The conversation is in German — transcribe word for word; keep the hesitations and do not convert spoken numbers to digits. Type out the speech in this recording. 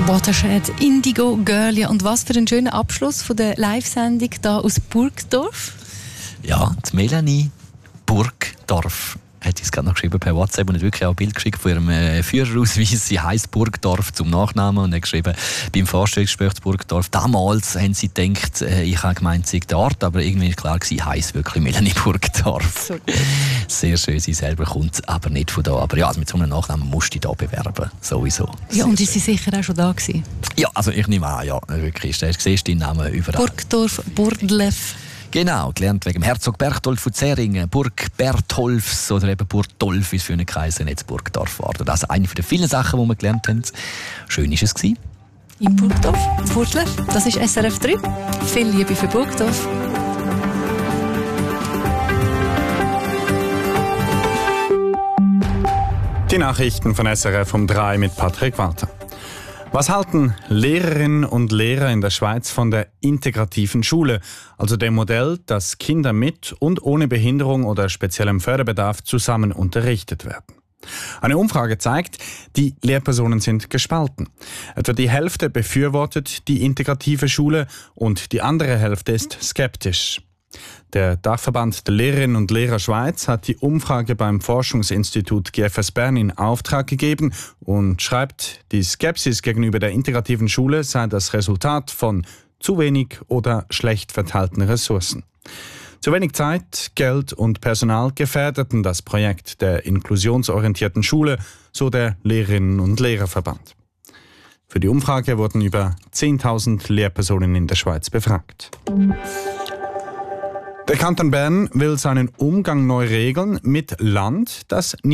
Watershed, Indigo, Girlie. Und was für ein schöner Abschluss von der Live-Sendung hier aus Burgdorf. Ja, die Melanie Burgdorf hat uns gerade noch geschrieben per WhatsApp und hat wirklich auch ein Bild geschickt von ihrem äh, Führerausweis. Sie heisst Burgdorf zum Nachnamen und hat geschrieben, beim Vorstellungsgespräch zu Burgdorf, damals haben sie gedacht, äh, ich habe gemeint, sie sei der Ort, aber irgendwie ist klar gewesen, heisst wirklich Melanie Burgdorf. So. Sehr schön, sie selber kommt aber nicht von da. Aber ja, also mit so einem Nachnamen musst du dich da bewerben, sowieso. Ja, und ist sie sicher auch schon da gewesen? Ja, also ich nehme an, ja, wirklich. Du siehst deinen Namen überall. Burgdorf, Burdlev. Genau, gelernt wegen dem Herzog Berchtolf von Zähringen, Burg Bertholfs oder eben Burgdolf ist für einen Kaiser jetzt Burgdorf geworden. Das ist eine der vielen Sachen, die wir gelernt haben. Schön war es gewesen. In Burgdorf, Burdlev, das ist S R F drei. Viel Liebe für Burgdorf. Die Nachrichten von S R F um drei mit Patrick Walter. Was halten Lehrerinnen und Lehrer in der Schweiz von der integrativen Schule, also dem Modell, dass Kinder mit und ohne Behinderung oder speziellem Förderbedarf zusammen unterrichtet werden? Eine Umfrage zeigt, die Lehrpersonen sind gespalten. Etwa die Hälfte befürwortet die integrative Schule und die andere Hälfte ist skeptisch. Der Dachverband der Lehrerinnen und Lehrer Schweiz hat die Umfrage beim Forschungsinstitut G F S Bern in Auftrag gegeben und schreibt, die Skepsis gegenüber der integrativen Schule sei das Resultat von zu wenig oder schlecht verteilten Ressourcen. Zu wenig Zeit, Geld und Personal gefährdeten das Projekt der inklusionsorientierten Schule, so der Lehrerinnen und Lehrerverband. Für die Umfrage wurden über zehntausend Lehrpersonen in der Schweiz befragt. Der Kanton Bern will seinen Umgang neu regeln mit Land, das